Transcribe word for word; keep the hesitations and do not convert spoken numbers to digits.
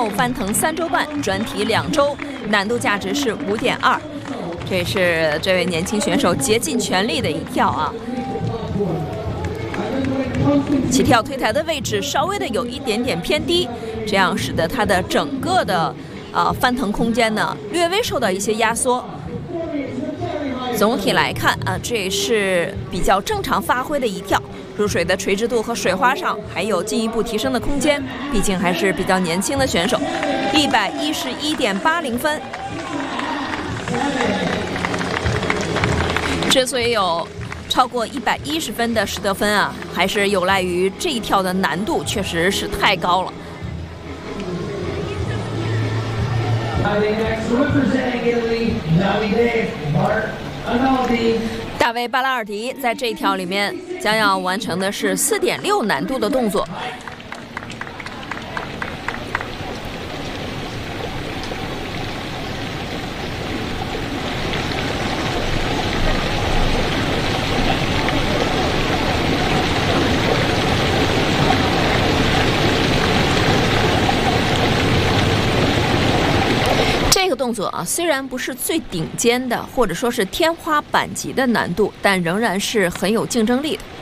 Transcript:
后翻腾三周半，专题两周，难度价值是五点二。这是这位年轻选手竭尽全力的一跳啊！起跳推抬的位置稍微的有一点点偏低，这样使得他的整个的呃翻腾空间呢略微受到一些压缩。总体来看啊，这是比较正常发挥的一跳。入水的垂直度和水花上还有进一步提升的空间，毕竟还是比较年轻的选手。一百一十一点八零分。之所以有超过一百一十分的实得分啊，还是有赖于这一跳的难度确实是太高了。大卫·巴拉尔迪在这一跳里面将要完成的是四点六难度的动作。这个动作啊，虽然不是最顶尖的，或者说是天花板级的难度，但仍然是很有竞争力的。